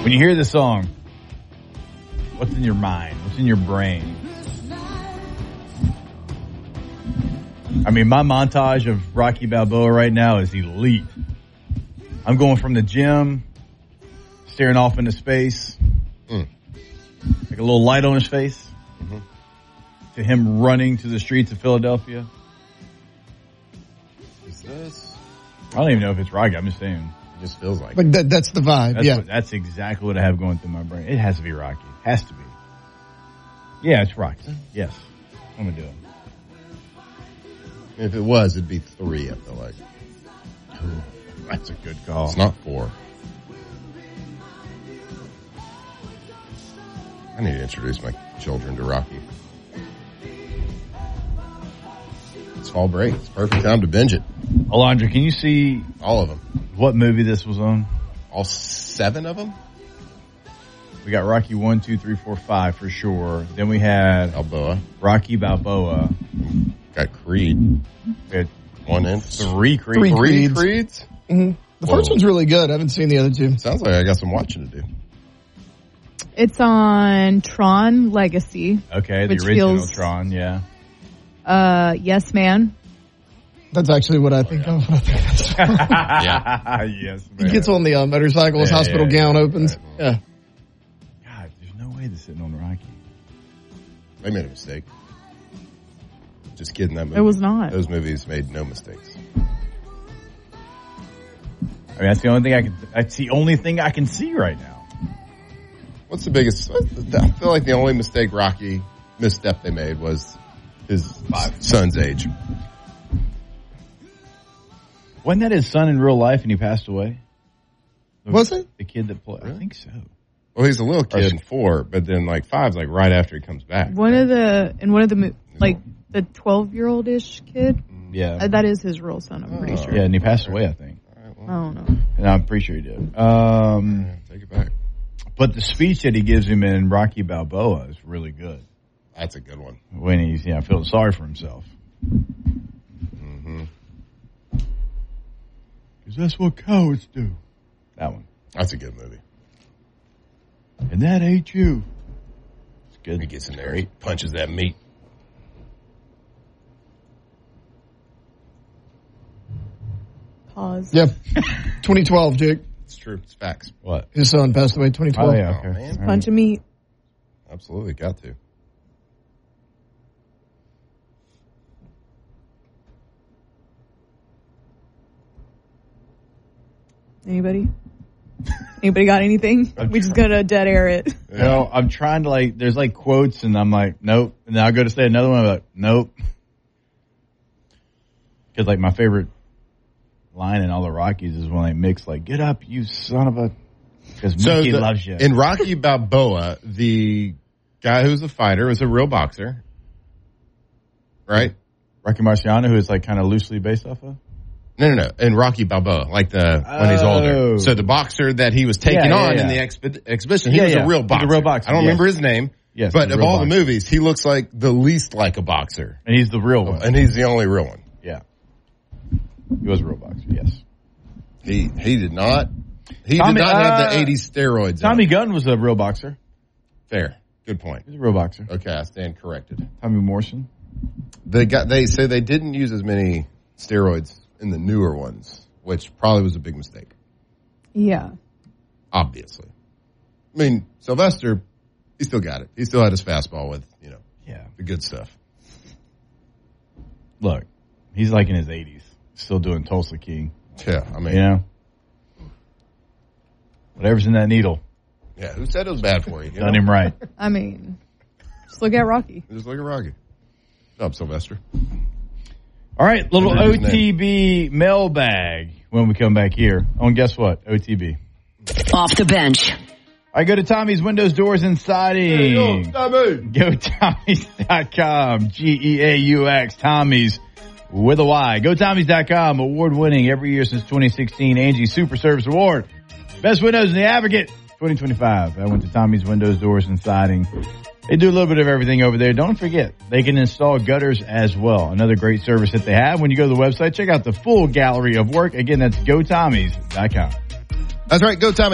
When you hear this song, what's in your mind? What's in your brain? I mean, my montage of Rocky Balboa right now is elite. I'm going from the gym, staring off into space, like a little light on his face, to him running to the streets of Philadelphia. Is this? I don't even know if it's Rocky. I'm just saying. It just feels like But that's the vibe, That's exactly what I have going through my brain. It has to be Rocky. Has to be. Yeah, it's Rocky. Yes. I'm going to do it. If it was, it'd be 3, I feel like. Ooh, that's a good call. It's not 4. I need to introduce my children to Rocky. It's fall break. It's perfect time to binge it. Alondra, can you see all of them? What movie this was on? All 7 of them? We got Rocky 1, 2, 3, 4, 5 for sure. Then we had Balboa. Rocky Balboa. Got Creed. We had 1 and 3 Creeds. 3 Creeds? Mm-hmm. The first one's really good. I haven't seen the other 2. Sounds like I got some watching to do. It's on Tron Legacy. Okay, the original Tron, yeah. Yes Man. That's actually what I think of. Yeah. Yes Man. He gets on the motorcycle, his hospital gown opens. Right. Yeah. God, there's no way they're sitting on Rocky. They made a mistake. Just kidding, that movie. It was not. Those movies made no mistakes. I mean, that's the only thing I can see right now. What's the biggest? I feel like the only mistake Rocky misstep they made was his son's age. Wasn't that his son in real life and he passed away? Was it? The kid that played? Really? I think so. Well, he's a little kid in 4, but then like 5's like right after he comes back. One of the 12-year-old-ish kid. Yeah. That is his real son, I'm pretty sure. Yeah, and he passed away, I think. I don't know. And I'm pretty sure he did. Take it back. But the speech that he gives him in Rocky Balboa is really good. That's a good one. When he's, feeling sorry for himself. Mm-hmm. Because that's what cowards do. That one. That's a good movie. And that ain't you. It's good. He gets in there, he punches that meat. Pause. Yep. 2012, Jake. It's true. It's facts. What? His son passed away 2012. Oh, yeah, okay. Oh, man. Punch of meat. Absolutely, got to. Anybody? Anybody got anything? We just gonna dead air it. Yeah. No, I'm trying to there's quotes and I'm like, nope. And then I'll go to say another one, I'm like, nope. Because my favorite line in all the Rockies is when they mix get up, you son of a, because Mickey loves you. In Rocky Balboa, the guy who's a fighter is a real boxer, right? Rocky Marciano, who is kind of loosely based off of? No. In Rocky Balboa, when he's older. So the boxer that he was taking on in the exhibition, he was a real boxer. He's a real boxer. I don't remember his name. Yes, but of all the movies, he looks like the least like a boxer. And he's the real one. And he's the only real one. Yeah. He was a real boxer, yes. He did not. He did not have the 80s steroids. Tommy Gunn was a real boxer. Fair. Good point. He's a real boxer. Okay, I stand corrected. Tommy Morrison. They say they didn't use as many steroids in the newer ones, which probably was a big mistake. Yeah. Obviously. I mean, Sylvester, he still got it. He still had his fastball with, the good stuff. Look, he's in his 80s, still doing Tulsa King. Yeah, I mean. Whatever's in that needle. Yeah, who said it was bad for you? Done him right. I mean, just look at Rocky. Just look at Rocky. What's up, Sylvester? All right, little OTB mailbag when we come back here. Oh, and guess what? OTB. Off the bench. I go to Tommy's Windows, Doors, and Siding. Go Tommys.com. Geaux. Tommys with a Y. Go Tommys.com. Award-winning every year since 2016. Angie Super Service Award. Best windows in the Advocate 2025. I went to Tommy's Windows, Doors, and Siding. They do a little bit of everything over there. Don't forget, they can install gutters as well. Another great service that they have. When you go to the website, check out the full gallery of work. Again, that's GoTommys.com. That's right. Go Tommys.